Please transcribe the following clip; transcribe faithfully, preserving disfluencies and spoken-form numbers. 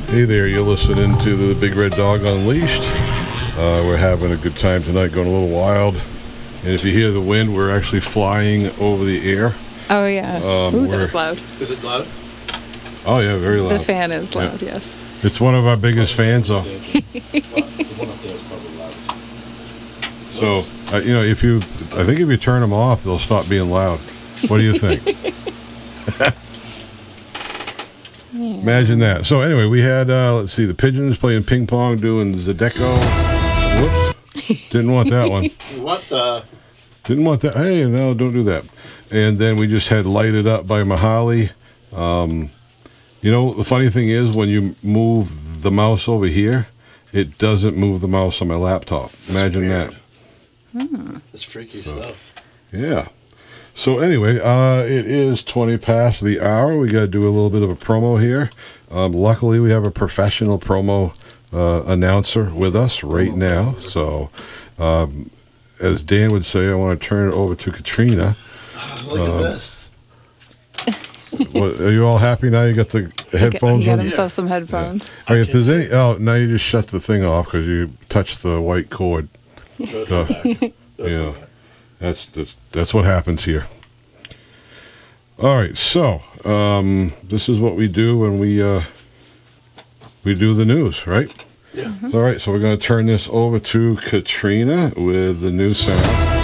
Hey there, you're listening to the Big Red Dog Unleashed. Uh, we're having a good time tonight, going a little wild. And if you hear the wind, we're actually flying over the air. Oh, yeah. Um, Ooh, we're- that was loud. Is it loud? Oh, yeah, very loud. The fan is loud, Yeah. yes. It's one of our biggest fans, though. The one up there is probably loud. So, uh, you know, if you, I think if you turn them off, they'll stop being loud. What do you think? Imagine that. So anyway, we had, uh, let's see, the Pigeons playing ping pong, doing Zydeco. Whoops. Didn't want that one. What the? Didn't want that. Hey, no, don't do that. And then we just had Light It Up by Mahali. Um, you know, the funny thing is when you move the mouse over here, it doesn't move the mouse on my laptop. Imagine that. Hmm. That's freaky So. stuff. Yeah. So anyway, uh, it is twenty past the hour. We got to do a little bit of a promo here. Um, luckily, we have a professional promo uh, announcer with us right now. So, um, as Dan would say, I want to turn it over to Katrina. Look Um, at this. What, are you all happy now? You got the headphones He got on? himself some headphones. All right, if there's any, oh, now you just shut the thing off because you touched the white cord. Go So, back. Go yeah. back. That's, that's that's what happens here. All right, so um, this is what we do when we uh, we do the news, right? Yeah. All right, so we're going to turn this over to Katrina with the news sound.